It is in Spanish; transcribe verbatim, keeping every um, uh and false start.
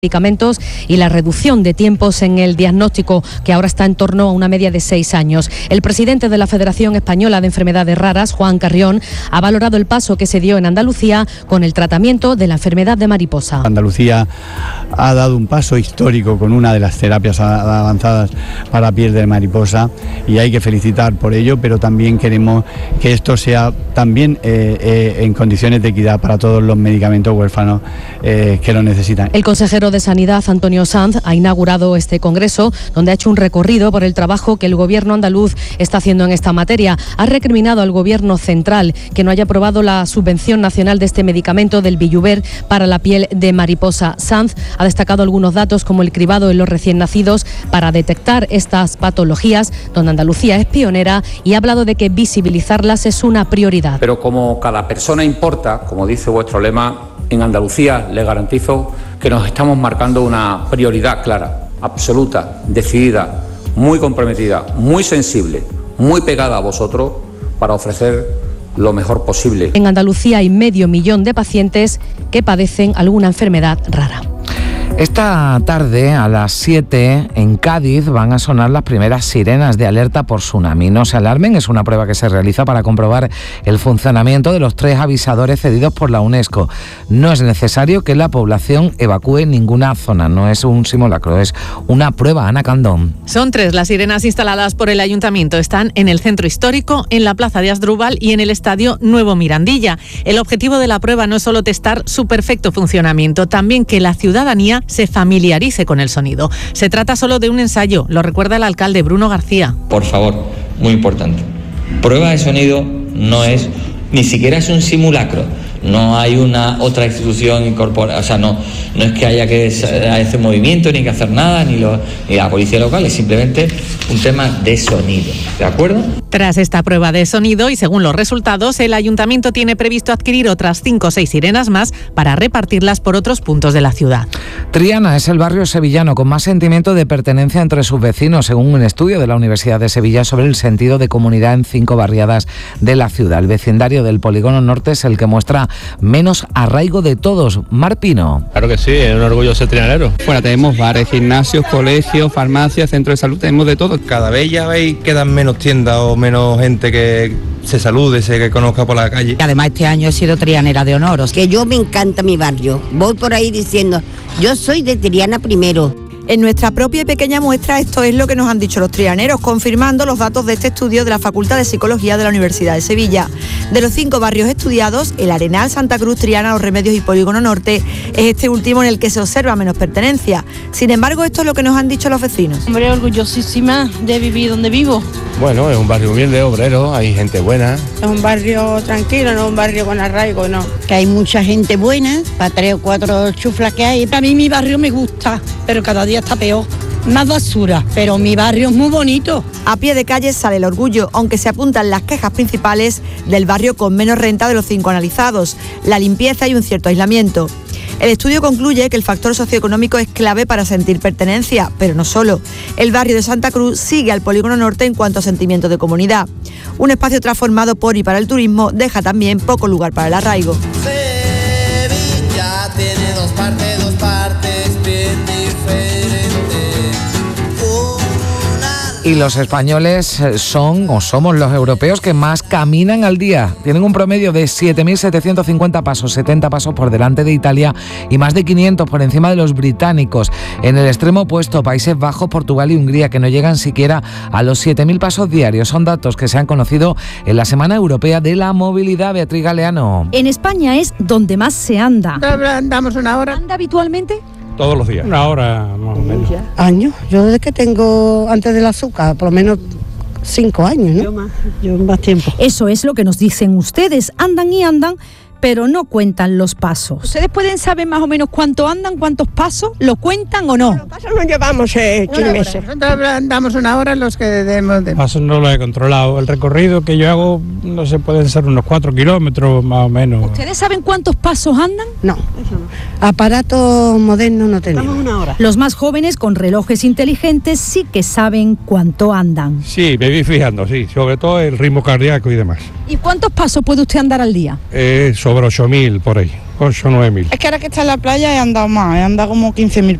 medicamentos y la reducción de tiempos en el diagnóstico, que ahora está en torno a una media de seis años. El presidente de la Federación Española de Enfermedades Raras, Juan Carrión, ha valorado el paso que se dio en Andalucía con el tratamiento de la enfermedad de mariposa. Andalucía ha dado un paso histórico con una de las terapias avanzadas para piel de mariposa y hay que felicitar por ello, pero también queremos que esto sea también eh, eh, en condiciones de equidad para todos los medicamentos huérfanos eh, que lo necesitan. El consejero de Sanidad, Antonio Sanz, ha inaugurado este congreso, donde ha hecho un recorrido por el trabajo que el gobierno andaluz está haciendo en esta materia. Ha recriminado al gobierno central que no haya aprobado la subvención nacional de este medicamento del Bijuver para la piel de mariposa. Sanz ha destacado algunos datos como el cribado en los recién nacidos para detectar estas patologías, donde Andalucía es pionera, y ha hablado de que visibilizarlas es una prioridad. Pero como cada persona importa, como dice vuestro lema, en Andalucía le garantizo que nos estamos marcando una prioridad clara, absoluta, decidida, muy comprometida, muy sensible, muy pegada a vosotros para ofrecer lo mejor posible. En Andalucía hay medio millón de pacientes que padecen alguna enfermedad rara. Esta tarde, a las siete, en Cádiz, van a sonar las primeras sirenas de alerta por tsunami. No se alarmen, es una prueba que se realiza para comprobar el funcionamiento de los tres avisadores cedidos por la UNESCO. No es necesario que la población evacúe ninguna zona, no es un simulacro, es una prueba. Ana Candón. Son tres las sirenas instaladas por el Ayuntamiento. Están en el Centro Histórico, en la Plaza de Asdrúbal y en el Estadio Nuevo Mirandilla. El objetivo de la prueba no es solo testar su perfecto funcionamiento, también que la ciudadanía se familiarice con el sonido. Se trata solo de un ensayo, lo recuerda el alcalde Bruno García. Por favor, muy importante. Prueba de sonido no es, ni siquiera es un simulacro. No hay una otra institución incorporada, o sea, no, no es que haya que hacer movimiento, ni que hacer nada, ni, lo, ni la policía local, es simplemente un tema de sonido, ¿de acuerdo? Tras esta prueba de sonido y según los resultados, el Ayuntamiento tiene previsto adquirir otras cinco o seis sirenas más para repartirlas por otros puntos de la ciudad. Triana es el barrio sevillano con más sentimiento de pertenencia entre sus vecinos, según un estudio de la Universidad de Sevilla sobre el sentido de comunidad en cinco barriadas de la ciudad. El vecindario del Polígono Norte es el que muestra menos arraigo de todos. Mar Pino. Claro que sí, es un orgullo ser trianero. Fuera tenemos bares, gimnasios, colegios, farmacias, centros de salud, tenemos de todo. Cada vez ya veis quedan menos tiendas o menos gente que se salude, se que conozca por la calle. Además este año he sido trianera de honor. Que yo me encanta mi barrio. Voy por ahí diciendo, yo soy de Triana primero. En nuestra propia y pequeña muestra esto es lo que nos han dicho los trianeros, confirmando los datos de este estudio de la Facultad de Psicología de la Universidad de Sevilla. De los cinco barrios estudiados, el Arenal, Santa Cruz, Triana, Los Remedios y Polígono Norte es este último en el que se observa menos pertenencia. Sin embargo, esto es lo que nos han dicho los vecinos. Hombre, orgullosísima de vivir donde vivo. Bueno, es un barrio humilde, obrero, hay gente buena. Es un barrio tranquilo, no un barrio con arraigo, no. Que hay mucha gente buena, para tres o cuatro chuflas que hay. A mí mi barrio me gusta, pero cada día está peor. Más basura, pero mi barrio es muy bonito. A pie de calle sale el orgullo, aunque se apuntan las quejas principales del barrio con menos renta de los cinco analizados, la limpieza y un cierto aislamiento. El estudio concluye que el factor socioeconómico es clave para sentir pertenencia, pero no solo. El barrio de Santa Cruz sigue al Polígono Norte en cuanto a sentimiento de comunidad. Un espacio transformado por y para el turismo deja también poco lugar para el arraigo. Sevilla tiene dos partes, dos partes bien diferentes. Y los españoles son o somos los europeos que más caminan al día. Tienen un promedio de siete mil setecientos cincuenta pasos, setenta pasos por delante de Italia y más de quinientos por encima de los británicos. En el extremo opuesto, Países Bajos, Portugal y Hungría, que no llegan siquiera a los siete mil pasos diarios. Son datos que se han conocido en la Semana Europea de la Movilidad. Beatriz Galeano. En España es donde más se anda. ¿Andamos una hora? ¿Anda habitualmente? Todos los días. Una hora más o menos. Años. Yo desde que tengo, antes del azúcar, por lo menos cinco años, ¿no? Yo más, yo más tiempo. Eso es lo que nos dicen ustedes. Andan y andan, pero no cuentan los pasos. ¿Ustedes pueden saber más o menos cuánto andan, cuántos pasos? ¿Lo cuentan o no? Los pasos no llevamos eh, meses. Andamos una hora los que debemos de... Pasos no lo he controlado. El recorrido que yo hago, no sé, pueden ser unos cuatro kilómetros más o menos. ¿Ustedes saben cuántos pasos andan? No, eso no. Aparatos modernos no tenemos. Estamos una hora. Los más jóvenes con relojes inteligentes sí que saben cuánto andan. Sí, me vi fijando, sí, sobre todo el ritmo cardíaco y demás. ¿Y cuántos pasos puede usted andar al día? Eh, sobre ocho mil por ahí, ocho o nueve mil. Es que ahora que está en la playa he andado más, he andado como quince mil